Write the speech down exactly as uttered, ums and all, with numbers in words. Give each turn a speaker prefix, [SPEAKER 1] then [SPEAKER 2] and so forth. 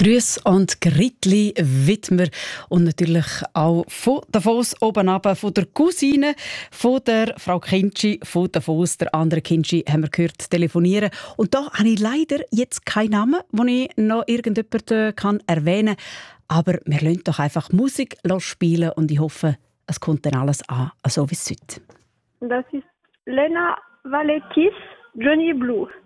[SPEAKER 1] Grüß und Gritli widmen und natürlich auch von Davos oben runter, von der Cousine, von der Frau Kinci, von Davos, der andere Kinci, haben wir gehört, telefonieren. Und da habe ich leider jetzt keinen Namen, den ich noch irgendjemanden kann erwähnen kann. Aber wir lassen doch einfach Musik spielen und ich hoffe, es kommt dann alles an, so wie es sollte.
[SPEAKER 2] Das ist Lena Valetis, Johnny Blue.